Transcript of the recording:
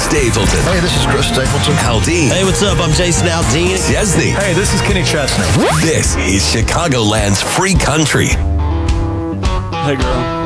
Stapleton. Hey, this is Chris Stapleton. Aldean. Hey, what's up? I'm Jason Aldean. Chesney. Hey, this is Kenny Chesney. This is Chicagoland's free country. Hey, girl.